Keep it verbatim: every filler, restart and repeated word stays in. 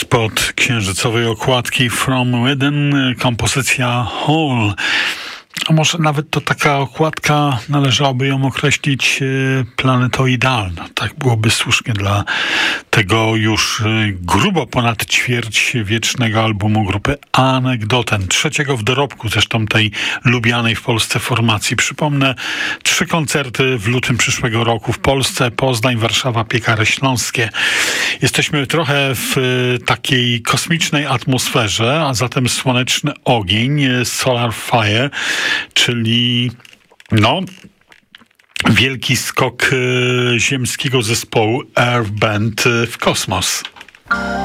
Spod księżycowej okładki From Within, kompozycja Hall. A może nawet to taka okładka, należałoby ją określić planetoidalna. Tak byłoby słusznie dla tego już grubo ponad ćwierć wiecznego albumu grupy Anegdoten. Trzeciego w dorobku zresztą tej lubianej w Polsce formacji. Przypomnę, trzy koncerty w lutym przyszłego roku w Polsce, Poznań, Warszawa, Piekary Śląskie. Jesteśmy trochę w takiej kosmicznej atmosferze, a zatem Słoneczny Ogień, Solar Fire, czyli no wielki skok ziemskiego zespołu Earth Band w kosmos.